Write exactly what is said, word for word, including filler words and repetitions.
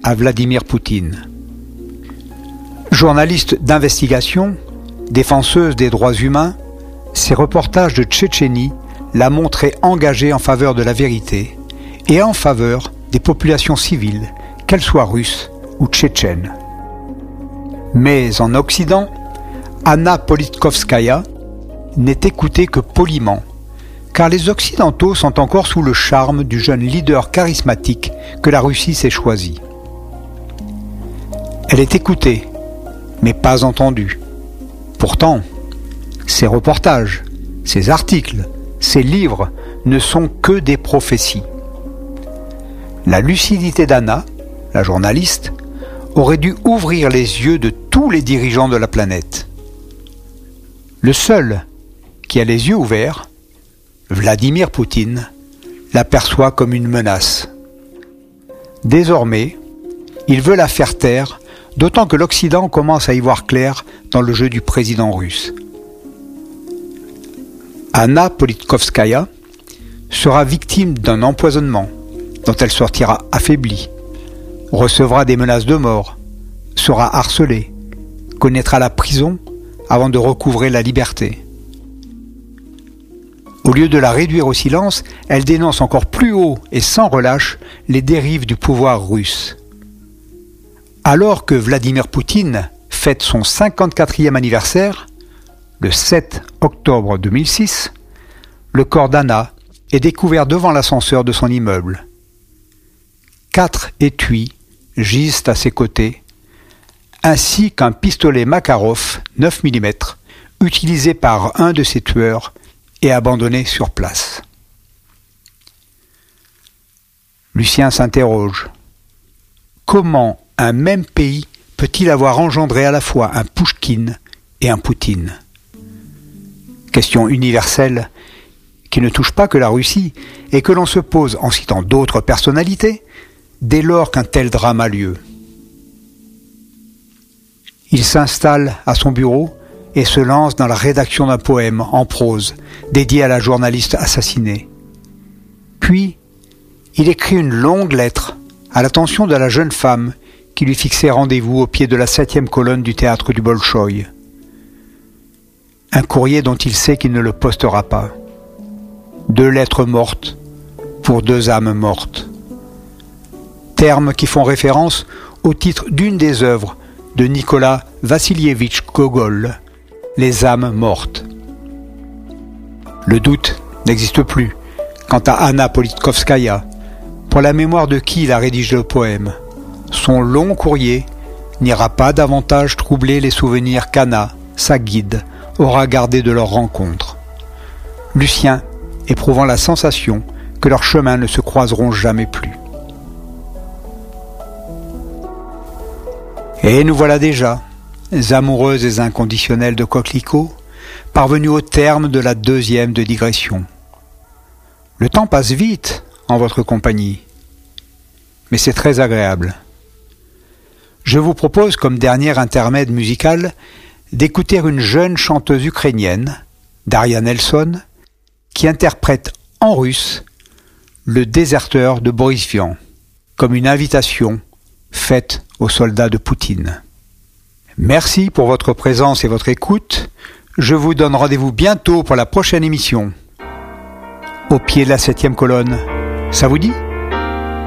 à Vladimir Poutine. Journaliste d'investigation, défenseuse des droits humains, ses reportages de Tchétchénie l'a montré engagée en faveur de la vérité et en faveur des populations civiles, qu'elles soient russes ou tchétchènes. Mais en Occident, Anna Politkovskaya n'est écoutée que poliment, car les Occidentaux sont encore sous le charme du jeune leader charismatique que la Russie s'est choisi. Elle est écoutée, mais pas entendue. Pourtant, ses reportages, ses articles, ses livres ne sont que des prophéties. La lucidité d'Anna, la journaliste, aurait dû ouvrir les yeux de tous les dirigeants de la planète. Le seul qui a les yeux ouverts, Vladimir Poutine, l'aperçoit comme une menace. Désormais, il veut la faire taire, d'autant que l'Occident commence à y voir clair dans le jeu du président russe. Anna Politkovskaya sera victime d'un empoisonnement dont elle sortira affaiblie, recevra des menaces de mort, sera harcelée, connaîtra la prison avant de recouvrer la liberté. Au lieu de la réduire au silence, elle dénonce encore plus haut et sans relâche les dérives du pouvoir russe. Alors que Vladimir Poutine fête son cinquante-quatrième anniversaire, le sept octobre deux mille six, le corps d'Anna est découvert devant l'ascenseur de son immeuble. Quatre étuis gisent à ses côtés, ainsi qu'un pistolet Makarov neuf millimètres utilisé par un de ses tueurs et abandonné sur place. Lucien s'interroge. Comment un même pays peut-il avoir engendré à la fois un Pouchkine et un Poutine? Question universelle qui ne touche pas que la Russie et que l'on se pose en citant d'autres personnalités dès lors qu'un tel drame a lieu. Il s'installe à son bureau et se lance dans la rédaction d'un poème en prose dédié à la journaliste assassinée. Puis, il écrit une longue lettre à l'attention de la jeune femme qui lui fixait rendez-vous au pied de la septième colonne du théâtre du Bolchoï. Un courrier dont il sait qu'il ne le postera pas. Deux lettres mortes pour deux âmes mortes. Termes qui font référence au titre d'une des œuvres de Nicolas Vassilievitch Gogol, Les âmes mortes. Le doute n'existe plus quant à Anna Politkovskaya, pour la mémoire de qui il a rédigé le poème. Son long courrier n'ira pas davantage troubler les souvenirs qu'Anna, sa guide, aura gardés de leur rencontre. Lucien éprouvant la sensation que leurs chemins ne se croiseront jamais plus. Et nous voilà déjà, amoureuses et inconditionnelles de Coquelicot, parvenus au terme de la deuxième de digression. Le temps passe vite en votre compagnie, mais c'est très agréable. Je vous propose comme dernier intermède musical d'écouter une jeune chanteuse ukrainienne, Daria Nelson, qui interprète en russe Le déserteur de Boris Vian, comme une invitation faite aux soldats de Poutine. Merci pour votre présence et votre écoute. Je vous donne rendez-vous bientôt pour la prochaine émission. Au pied de la septième colonne. Ça vous dit ?